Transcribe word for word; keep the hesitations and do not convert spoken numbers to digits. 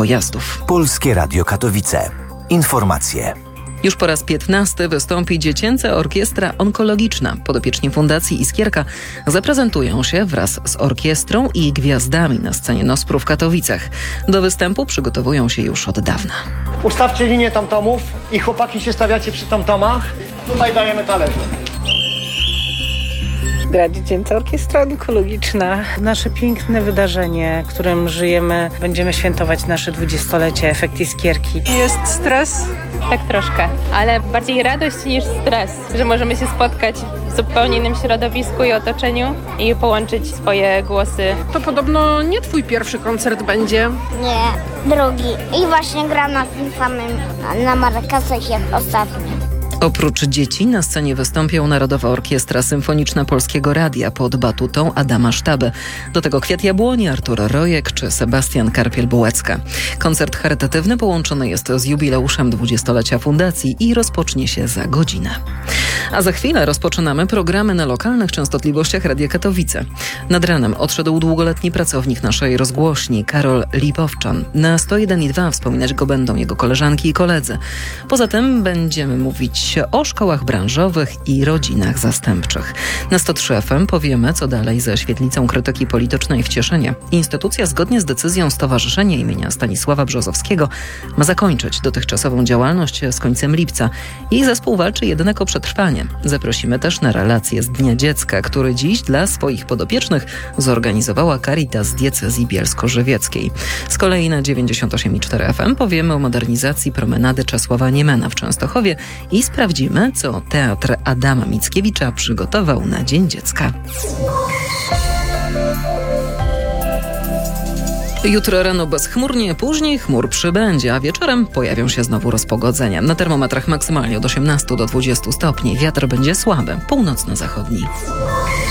pojazdów. Polskie Radio Katowice. Informacje. Już po raz piętnasty wystąpi Dziecięca Orkiestra Onkologiczna. Podopieczni Fundacji Iskierka zaprezentują się wraz z orkiestrą i gwiazdami na scenie Nospru w Katowicach. Do występu przygotowują się już od dawna. Ustawcie linię tamtomów i chłopaki się stawiacie przy tamtomach. Tutaj dajemy talerze. Gra Dziecięca Orkiestra Onkologiczna. Nasze piękne wydarzenie, którym żyjemy. Będziemy świętować nasze dwudziestolecie Efekt Iskierki. Jest stres? Tak troszkę, ale bardziej radość niż stres, że możemy się spotkać w zupełnie innym środowisku i otoczeniu i połączyć swoje głosy. To podobno nie twój pierwszy koncert będzie. Nie, drugi. I właśnie gram na tym samym, na markasach jak ostatnio. Oprócz dzieci na scenie wystąpią Narodowa Orkiestra Symfoniczna Polskiego Radia pod batutą Adama Sztaby. Do tego Kwiat Jabłoni, Artur Rojek czy Sebastian Karpiel-Bułecka. Koncert charytatywny połączony jest z jubileuszem dwudziestolecia fundacji i rozpocznie się za godzinę. A za chwilę rozpoczynamy programy na lokalnych częstotliwościach Radia Katowice. Nad ranem odszedł długoletni pracownik naszej rozgłośni, Karol Lipowczan. Na sto jeden i dwa wspominać go będą jego koleżanki i koledzy. Poza tym będziemy mówić o szkołach branżowych i rodzinach zastępczych. Na sto trzy F M powiemy, co dalej ze Świetlicą Krytyki Politycznej w Cieszynie. Instytucja zgodnie z decyzją Stowarzyszenia imienia Stanisława Brzozowskiego ma zakończyć dotychczasową działalność z końcem lipca. Jej zespół walczy jednak o przetrwanie. Zaprosimy też na relację z Dnia Dziecka, który dziś dla swoich podopiecznych zorganizowała Caritas Diecezji Bielsko-Żywieckiej. Z kolei na dziewięćdziesiąt osiem i cztery F M powiemy o modernizacji promenady Czesława Niemena w Częstochowie i sprawdzimy, co Teatr Adama Mickiewicza przygotował na Dzień Dziecka. Jutro rano bezchmurnie, później chmur przybędzie, a wieczorem pojawią się znowu rozpogodzenia. Na termometrach maksymalnie od osiemnastu do dwudziestu stopni. Wiatr będzie słaby, północno-zachodni.